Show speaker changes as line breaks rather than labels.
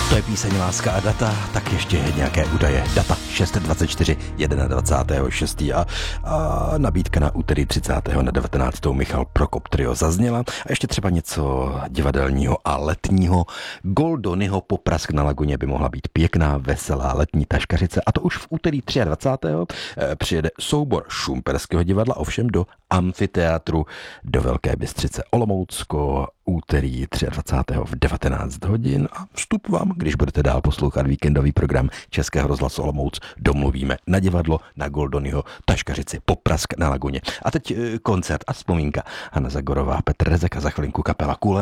To je píseň Láska a data, tak ještě ještě nějaké údaje. Data 624 21. a nabídka na úterý 30. na 19. Michal Prokop Trio zazněla. A ještě třeba něco divadelního a letního. Goldonyho Poprask na Laguně by mohla být pěkná, veselá letní taškařice. A to už v úterý 23. přijede soubor Šumperského divadla, ovšem do amfiteátru do Velké Bystřice Olomoucko, úterý 23. v 19 hodin a vstup vám, když budete dál poslouchat víkendový program Českého rozhlasu Olomouc, domluvíme na divadlo, na Goldonyho taškařici Poprask na Laguně. A teď koncert a vzpomínka. Hana Zagorová, Petr Rezek a za chvilinku kapela Kůl.